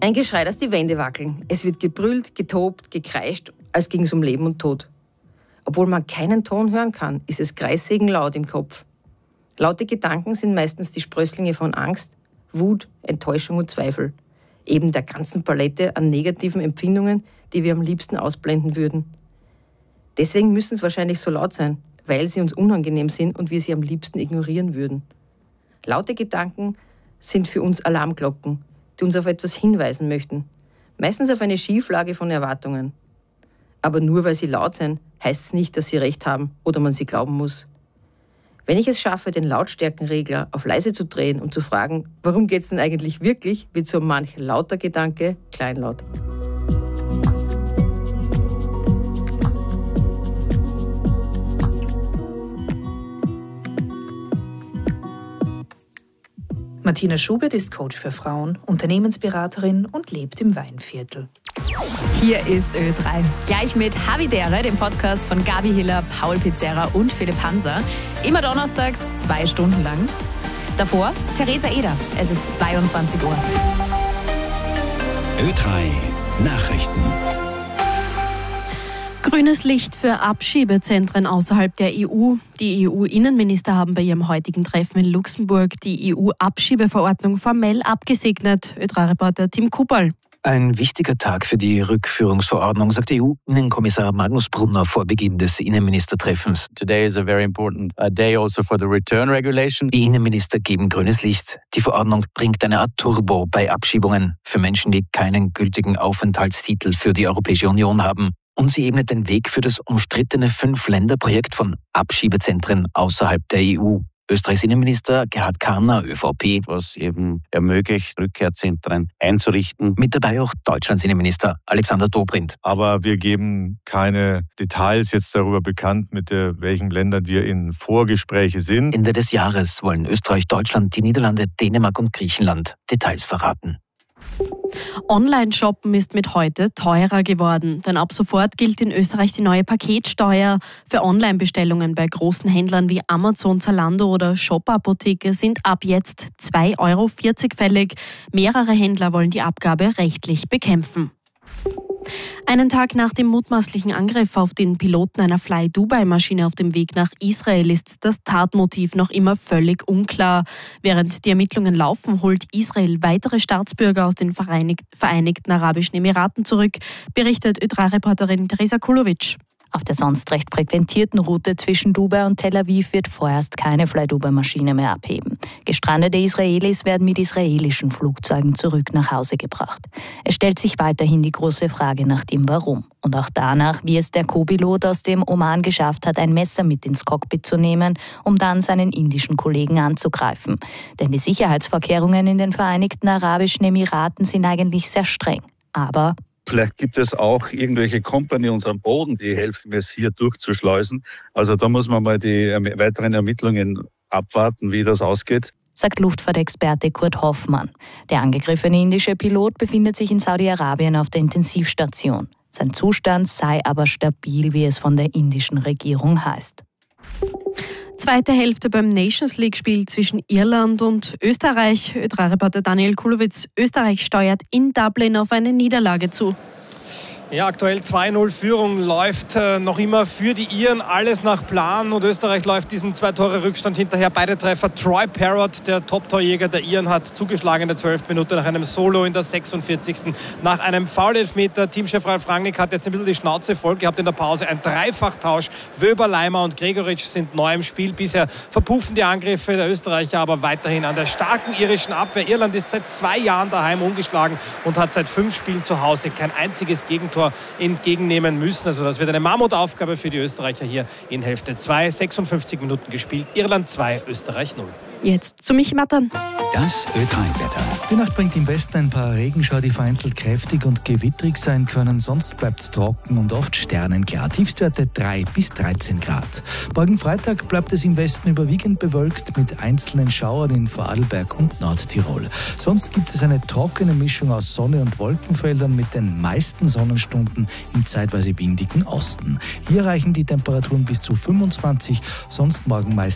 Ein Geschrei, dass die Wände wackeln. Es wird gebrüllt, getobt, gekreischt, als ging es um Leben und Tod. Obwohl man keinen Ton hören kann, ist es kreissägenlaut im Kopf. Laute Gedanken sind meistens die Sprösslinge von Angst, Wut, Enttäuschung und Zweifel. Eben der ganzen Palette an negativen Empfindungen, die wir am liebsten ausblenden würden. Deswegen müssen es wahrscheinlich so laut sein, weil sie uns unangenehm sind und wir sie am liebsten ignorieren würden. Laute Gedanken sind für uns Alarmglocken, die uns auf etwas hinweisen möchten. Meistens auf eine Schieflage von Erwartungen. Aber nur weil sie laut sind, heißt es nicht, dass sie recht haben oder man sie glauben muss. Wenn ich es schaffe, den Lautstärkenregler auf leise zu drehen und zu fragen, warum geht es denn eigentlich wirklich, wird so manch lauter Gedanke kleinlaut. Martina Schubert ist Coach für Frauen, Unternehmensberaterin und lebt im Weinviertel. Hier ist Ö3. Gleich mit Havidere, dem Podcast von Gabi Hiller, Paul Pizzerra und Philipp Hanser. Immer donnerstags 2 Stunden lang. Davor Theresa Eder. Es ist 22 Uhr. Ö3 Nachrichten. Grünes Licht für Abschiebezentren außerhalb der EU. Die EU-Innenminister haben bei ihrem heutigen Treffen in Luxemburg die EU-Abschiebeverordnung formell abgesegnet. Ö3-Reporter Tim Kupperl. Ein wichtiger Tag für die Rückführungsverordnung, sagt EU-Innenkommissar Magnus Brunner vor Beginn des Innenministertreffens. Today is a very important day also for the return regulation. Die Innenminister geben grünes Licht. Die Verordnung bringt eine Art Turbo bei Abschiebungen für Menschen, die keinen gültigen Aufenthaltstitel für die Europäische Union haben. Und sie ebnet den Weg für das umstrittene 5-Länder-Projekt von Abschiebezentren außerhalb der EU. Österreichs Innenminister Gerhard Karner, ÖVP, was eben ermöglicht, Rückkehrzentren einzurichten. Mit dabei auch Deutschlands Innenminister Alexander Dobrindt. Aber wir geben keine Details jetzt darüber bekannt, mit welchen Ländern wir in Vorgespräche sind. Ende des Jahres wollen Österreich, Deutschland, die Niederlande, Dänemark und Griechenland Details verraten. Online-Shoppen ist mit heute teurer geworden, denn ab sofort gilt in Österreich die neue Paketsteuer. Für Online-Bestellungen bei großen Händlern wie Amazon, Zalando oder Shop-Apotheke sind ab jetzt 2,40 Euro fällig. Mehrere Händler wollen die Abgabe rechtlich bekämpfen. Einen Tag nach dem mutmaßlichen Angriff auf den Piloten einer Fly-Dubai-Maschine auf dem Weg nach Israel ist das Tatmotiv noch immer völlig unklar. Während die Ermittlungen laufen, holt Israel weitere Staatsbürger aus den Vereinigten Arabischen Emiraten zurück, berichtet Ö3-Reporterin Theresa Kulovic. Auf der sonst recht frequentierten Route zwischen Dubai und Tel Aviv wird vorerst keine Fly-Dubai-Maschine mehr abheben. Gestrandete Israelis werden mit israelischen Flugzeugen zurück nach Hause gebracht. Es stellt sich weiterhin die große Frage nach dem Warum. Und auch danach, wie es der Co-Pilot aus dem Oman geschafft hat, ein Messer mit ins Cockpit zu nehmen, um dann seinen indischen Kollegen anzugreifen. Denn die Sicherheitsvorkehrungen in den Vereinigten Arabischen Emiraten sind eigentlich sehr streng. Aber vielleicht gibt es auch irgendwelche Kompagnons am Boden, die helfen, mir es hier durchzuschleusen. Also da muss man mal die weiteren Ermittlungen abwarten, wie das ausgeht, sagt Luftfahrtexperte Kurt Hoffmann. Der angegriffene indische Pilot befindet sich in Saudi-Arabien auf der Intensivstation. Sein Zustand sei aber stabil, wie es von der indischen Regierung heißt. Zweite Hälfte beim Nations League-Spiel zwischen Irland und Österreich. Ö3-Reporter Daniel Kulowitz. Österreich steuert in Dublin auf eine Niederlage zu. Ja, aktuell 2-0 Führung läuft noch immer für die Iren. Alles nach Plan und Österreich läuft diesem 2-Tore-Rückstand hinterher. Beide Treffer. Troy Parrott, der Top-Torjäger der Iren, hat zugeschlagen in der 12. Minute nach einem Solo in der 46. Nach einem Foul-Elfmeter. Teamchef Ralf Rangnick hat jetzt ein bisschen die Schnauze voll gehabt in der Pause. Ein Dreifachtausch. Wöber, Leimer und Gregoritsch sind neu im Spiel. Bisher verpuffen die Angriffe der Österreicher aber weiterhin an der starken irischen Abwehr. Irland ist seit 2 Jahren daheim ungeschlagen und hat seit 5 Spielen zu Hause kein einziges Gegentor entgegennehmen müssen. Also das wird eine Mammutaufgabe für die Österreicher hier in Hälfte 2. 56 Minuten gespielt. Irland 2, Österreich 0. Jetzt zu Michi Mattern. Das Ö3-Wetter. Die Nacht bringt im Westen ein paar Regenschauer, die vereinzelt kräftig und gewittrig sein können. Sonst bleibt es trocken und oft sternenklar. Tiefstwerte 3 bis 13 Grad. Morgen Freitag bleibt es im Westen überwiegend bewölkt mit einzelnen Schauern in Vorarlberg und Nordtirol. Sonst gibt es eine trockene Mischung aus Sonne und Wolkenfeldern mit den meisten Sonnenstunden im zeitweise windigen Osten. Hier reichen die Temperaturen bis zu 25, sonst morgen meist